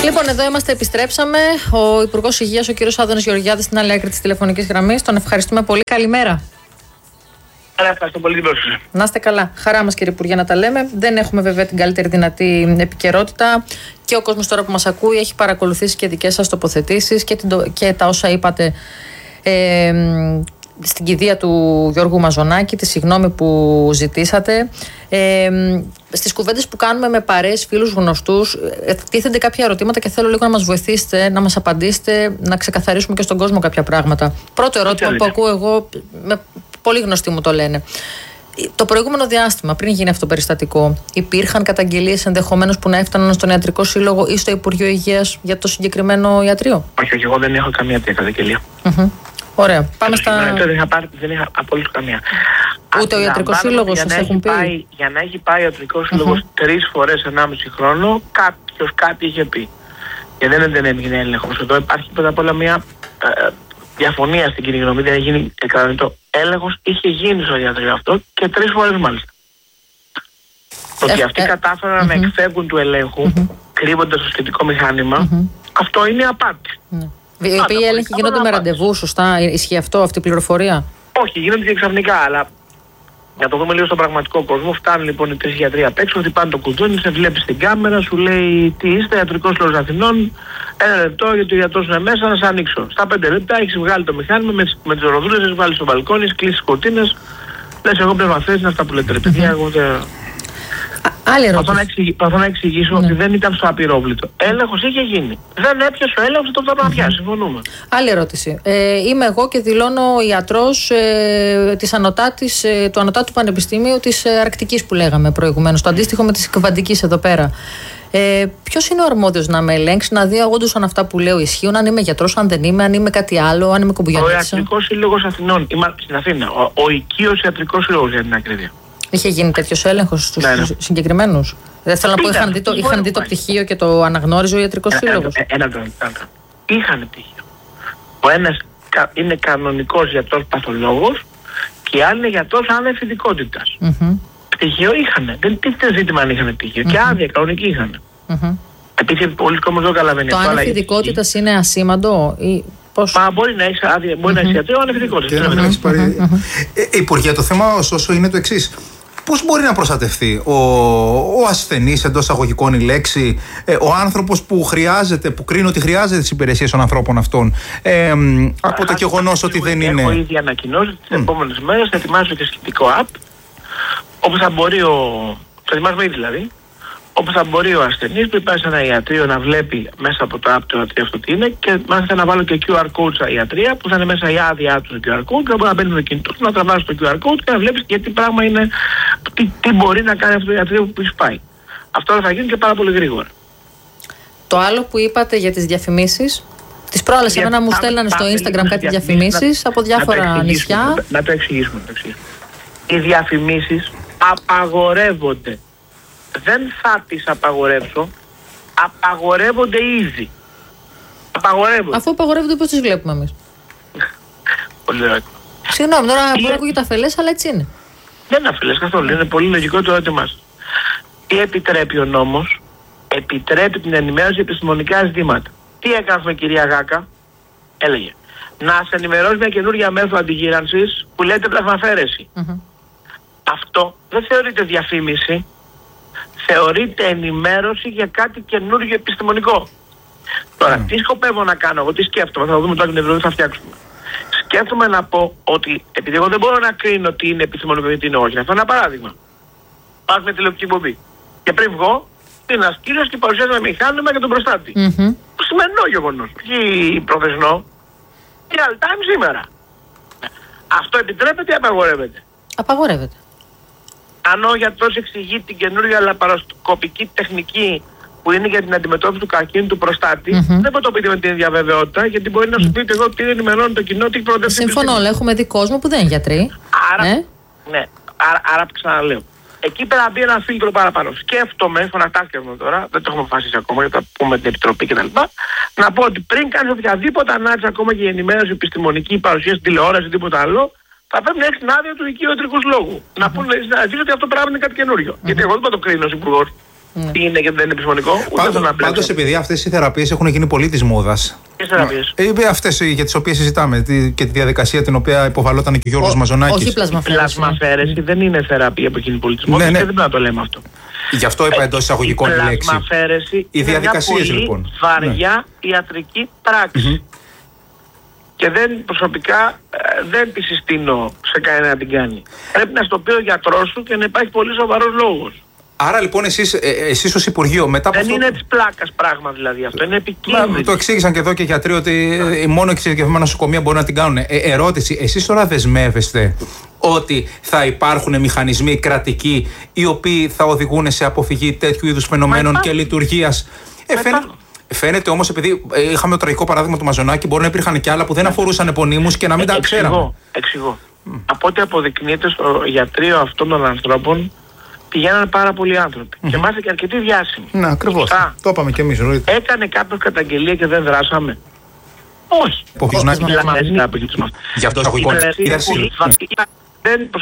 Λοιπόν, εδώ είμαστε, επιστρέψαμε. Ο Υπουργός Υγείας, ο κύριος Άδωνης Γεωργιάδης, στην άλλη άκρη της τηλεφωνικής γραμμής. Τον ευχαριστούμε πολύ. Καλημέρα. Ευχαριστώ πολύ την πρόσκληση. Να είστε καλά. Χαρά μας, κύριε Υπουργέ, να τα λέμε. Δεν έχουμε βέβαια την καλύτερη δυνατή επικαιρότητα. Και ο κόσμος τώρα που μας ακούει έχει παρακολουθήσει και δικές σας τοποθετήσεις και τα όσα είπατε στην κηδεία του Γιώργου Μαζονάκη, τη συγγνώμη που ζητήσατε. Στις κουβέντες που κάνουμε με παρέες, φίλους, γνωστούς, τίθενται κάποια ερωτήματα και θέλω λίγο να μας βοηθήσετε, να μας απαντήσετε, να ξεκαθαρίσουμε και στον κόσμο κάποια πράγματα. Πρώτο ερώτημα που ακούω εγώ, πολύ γνωστοί μου το λένε. Το προηγούμενο διάστημα, πριν γίνει αυτό το περιστατικό, υπήρχαν καταγγελίες ενδεχομένως που να έφταναν στον Ιατρικό Σύλλογο ή στο Υπουργείο Υγείας για το συγκεκριμένο ιατρείο? Όχι, εγώ δεν έχω καμία τέτοια καταγγελία. Ωραία. Πάμε στα. Δεν είχα απολύτως καμία. Ούτε ο Ιατρικός Σύλλογος σας έχουν πει? Για να έχει πάει ο Ιατρικός Σύλλογος 3 φορές 1,5 χρόνο, κάποιος κάτι είχε πει. Και δεν έγινε έλεγχος. Εδώ υπάρχει πρώτα απ' όλα μια διαφωνία στην κοινή γνώμη. Δεν έχει γίνει εκκρεμιστό έλεγχος. Είχε γίνει στο ιατρείο αυτό και 3 φορές μάλιστα. Ότι αυτοί κατάφεραν να εκφεύγουν του ελέγχου, κρύβοντας το σχετικό μηχάνημα, αυτό είναι απάτη. Οι οποίοι έλεγχοι γίνονται με ραντεβού, σωστά? Ισχύει αυτή η πληροφορία? Όχι, γίνονται και ξαφνικά, αλλά για να το δούμε λίγο στον πραγματικό κόσμο. Φτάνουν λοιπόν οι 3 γιατροί απ' έξω, χτυπάνε το κουδούνι, σε βλέπει στην κάμερα, σου λέει τι είστε, Ιατρικός Σύλλογος Αθηνών, 1 λεπτό γιατί ο γιατρός είναι μέσα, να σε ανοίξω. Στα 5 λεπτά έχει βγάλει το μηχάνημα με τις ροδούλες, έχει βάλει στο μπαλκόνι, κλείσει τις κουρτίνες. Λες, εγώ πρέπει να θες, είναι αυτά που λέτε, ρε παιδιά, εγώ δεν. Άλλη ερώτηση. Προσπαθώ να εξηγήσω ότι δεν ήταν στο απειρόβλητο. Έλεγχος είχε γίνει. Δεν έπιασε ο έλεγχος, το πρέπει να πιάσει. Συμφωνούμε. Άλλη ερώτηση. Είμαι εγώ και δηλώνω ιατρός του Ανωτάτου Πανεπιστήμιου της Αρκτικής που λέγαμε προηγουμένως. Το αντίστοιχο με της Κβαντικής εδώ πέρα. Ποιος είναι ο αρμόδιος να με ελέγξει, να δει όντως αν αυτά που λέω ισχύουν, αν είμαι γιατρός, αν δεν είμαι, αν είμαι κάτι άλλο, αν είμαι κομπογιατρής? Ο Ιατρικός Σύλλογος Αθηνών, στην Αθήνα. Ο οικείος Ιατρικός Σύλλογος, για την ακρίβεια. Είχε γίνει τέτοιος έλεγχος στους συγκεκριμένους? Δεν θέλω να πω, είχαν δει το πτυχίο και το αναγνώριζε ο Ιατρικός Σύλλογος? Είχαν πτυχίο. Ο ένας είναι κανονικός γιατρός παθολόγος και άλλος είναι γιατρός ανεφηδικότητας. Πτυχίο είχαν. Δεν τίθεται ζήτημα αν είχαν πτυχίο. Και άδεια κανονική είχαν. Επειδή πολλοί κόσμος δεν καταλαβαίνει. Το ανεφηδικότητας είναι ασήμαντο ή πώς? Μα μπορεί να έχει άδεια, μπορεί να έχει ιατρείο ανεφηδικότητας. Υπουργέ, το θέμα ωστόσο είναι το εξής. Πώς μπορεί να προστατευτεί ο ασθενής, εντός εισαγωγικών η λέξη, ο άνθρωπος που χρειάζεται, που κρίνει ότι χρειάζεται τις υπηρεσίες των ανθρώπων αυτών, από το γεγονός ότι δεν είναι? Έχω ήδη ανακοινώσει τις επόμενες μέρες θα ετοιμάσω και σχετικό app, όπου θα μπορεί θα ετοιμάσουμε ήδη δηλαδή, όπου θα μπορεί ο ασθενής που υπάρχει σε ένα ιατρείο να βλέπει μέσα από το app το ιατρείο αυτό τι είναι, και μάλιστα να βάλω και QR code στα ιατρεία που θα είναι μέσα η άδειά του το QR code, και θα μπορεί να μπαίνει με το κινητό του, να τραβάσει το QR code και να βλέπει γιατί πράγμα είναι, τι μπορεί να κάνει αυτό το ιατρείο που έχει πάει. Αυτό θα γίνει και πάρα πολύ γρήγορα. Το άλλο που είπατε για τις διαφημίσεις, τις προάλλες εμένα μου στέλνανε στο Instagram κάτι διαφημίσεις από διάφορα νησιά. Να το εξηγήσουμε. Οι διαφημίσεις απαγορεύονται. Δεν θα τις απαγορεύσω. Απαγορεύονται ήδη. Απαγορεύονται. Αφού απαγορεύονται, πώς τις βλέπουμε εμείς? Πολύ ωραία. Συγγνώμη, τώρα μπορεί να ακούγεται αφελές, αλλά έτσι είναι. Δεν είναι αφελές καθόλου. Είναι πολύ λογικό το ερώτημά σας. Τι επιτρέπει ο νόμος? Επιτρέπει την ενημέρωση για επιστημονικά ζητήματα. Τι έκανε, κυρία Γάκα? Έλεγε να σε ενημερώσει μια καινούργια μέθοδο αντιγύρανσης που λέτε πλασμαφέρεση. Αυτό δεν θεωρείται διαφήμιση. Θεωρείται ενημέρωση για κάτι καινούργιο επιστημονικό. Τώρα, τι σκοπεύω να κάνω εγώ, τι σκέφτομαι, θα το δούμε τώρα την Ευρώπη, θα φτιάξουμε. Σκέφτομαι να πω ότι επειδή εγώ δεν μπορώ να κρίνω τι είναι επιστημονικό και τι είναι όχι. Αυτό είναι ένα παράδειγμα. Πάω με τηλεοπτική εκπομπή. Και πριν βγω, είναι ένα κύριο και παρουσιάζει ένα μηχάνημα για τον προστάτη. Το σημερινό γεγονός. Όχι προθεσνό. Real time σήμερα. Αυτό επιτρέπεται ή απαγορεύεται? Απαγορεύεται. Αν ο γιατρός εξηγεί την καινούργια λαπαροσκοπική τεχνική που είναι για την αντιμετώπιση του καρκίνου του προστάτη, δεν μπορεί να το πείτε με την ίδια βεβαιότητα, γιατί μπορεί να σου πείτε εδώ ότι ενημερώνει το κοινό, ότι έχει προοδεύσει. Συμφωνώ, αλλά έχουμε δει κόσμο που δεν είναι γιατροί. Άρα ξαναλέω. Εκεί πέρα μπει ένα φίλτρο παραπάνω. Σκέφτομαι, φωνατάσκευμα τώρα, δεν το έχουμε αποφασίσει ακόμα, γιατί θα πούμε την επιτροπή κτλ. Να πω ότι πριν κάνει οποιαδήποτε ανάλυση, ακόμα και η ενημέρωση επιστημονική, παρουσίαση, τηλεόραση, τίποτα άλλο, θα πρέπει να έχει την άδεια του οικείου Ιατρικού Συλλόγου. Να πούνε ότι αυτό πράγμα είναι κάτι καινούριο. Γιατί εγώ δεν μπορώ να το κρίνω ως υπουργός. Τι είναι και δεν είναι επιστημονικό, ούτε θα να Πάντως, επειδή αυτές οι θεραπείες έχουν γίνει πολύ της μόδας. Ποιες θεραπείες? Αυτές για τις οποίες συζητάμε και τη διαδικασία την οποία υποβαλόταν και ο Γιώργος Μαζονάκης. Όχι πλασμαφαίρεση. Πλασμαφαίρεση δεν είναι θεραπεία που γίνει πολιτισμό και δεν πρέπει να το λέμε αυτό. Γι' αυτό είπα εντός εισαγωγικών τη λέξη. Η πλασμαφαίρεση είναι μια πολύ βαριά ιατρική πράξη. Και προσωπικά δεν τη συστήνω σε κανένα να την κάνει. Πρέπει να στο πει ο γιατρός σου και να υπάρχει πολύ σοβαρός λόγος. Άρα λοιπόν εσείς ως Υπουργείο μετά από δεν είναι της πλάκας πράγμα δηλαδή αυτό, είναι επικίνδυνο. Το εξήγησαν και εδώ και οι γιατροί ότι μόνο εξειδικευμένα νοσοκομεία μπορούν να την κάνουν. Ερώτηση, εσείς τώρα δεσμεύεστε ότι θα υπάρχουν μηχανισμοί κρατικοί οι οποίοι θα οδηγούν σε αποφυγή τέτοιου είδους φαινομένων και λειτουργίας? Φαίνεται όμως, επειδή είχαμε το τραγικό παράδειγμα του Μαζονάκη, μπορεί να υπήρχαν και άλλα που δεν αφορούσαν επωνύμους και να μην τα ξέραμε. Εξηγώ. Από ό,τι αποδεικνύεται στο ιατρείο αυτών των ανθρώπων, πηγαίνανε πάρα πολλοί άνθρωποι. Και μάλιστα και αρκετοί διάσημοι. Ναι, ακριβώς. Το είπαμε κι εμείς. Έκανε κάποιος καταγγελία και δεν δράσαμε? Όχι. Γι' αυτό